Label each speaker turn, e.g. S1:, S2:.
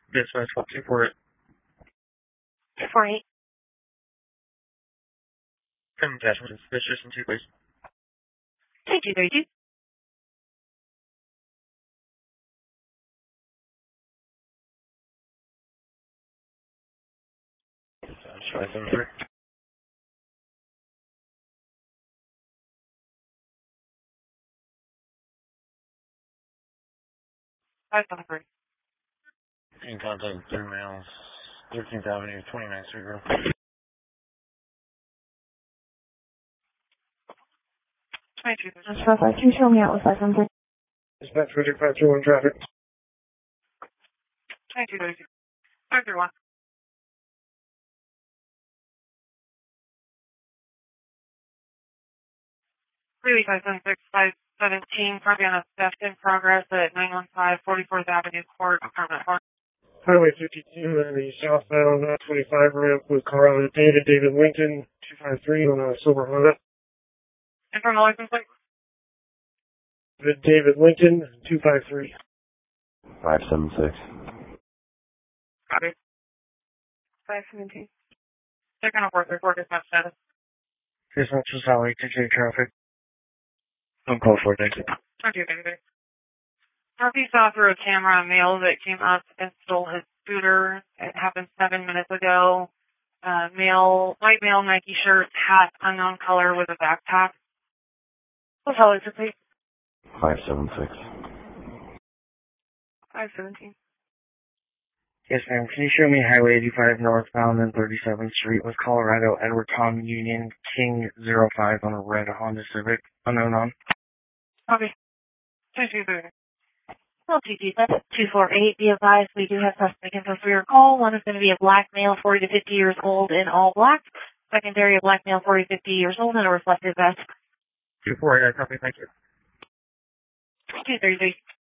S1: Dispatch, what's it for it?
S2: 48.
S1: Come attachment suspicious in 2 please.
S2: 2232.
S1: Dispatch 573.
S2: 573.
S1: In contact with 3 males, 13th Avenue, 29th Street Road.
S2: 22. Just for 52, show me out with 573.
S1: Dispatch 531 traffic.
S2: 2232. 531. 517, probably on a theft in progress at 915 44th Avenue Court, apartment 1.
S1: Highway 52 on the southbound 25 ramp with car on David Lincoln, 253 on a silver Honda.
S2: And from the license plate?
S1: David Lincoln, 253.
S3: 576.
S2: Copy. 517. Checking off work report, dispatch status.
S1: Dispatch is highway 22 traffic. I'm called for it, thank you.
S2: 2233. Northeast saw through a camera a male that came up and stole his scooter. It happened 7 minutes ago. White male, Nike shirt, hat, unknown color with a backpack. What color is it, please?
S3: 576.
S2: 517.
S1: Yes, ma'am. Can you show me Highway 85 northbound and 37th Street with Colorado Edward Tom Union King 05 on a red Honda Civic, unknown on?
S2: Okay. 2233. LTD, that's 248. Be advised, we do have suspect info for your call. One is going to be a black male, 40 to 50 years old in all black. Secondary, a black male, 40 to 50 years old in a reflective vest.
S1: 248, I copy, thank you.
S2: 233.